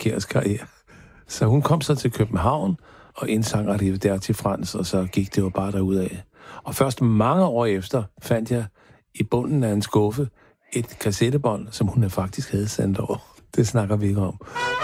Kjærs karriere. Så hun kom så til København og indsang Arrivederci Frans, og så gik det jo bare derudad. Og først mange år efter fandt jeg i bunden af en skuffe et kassettebånd, som hun faktisk havde sendt over. Det snakker vi ikke om.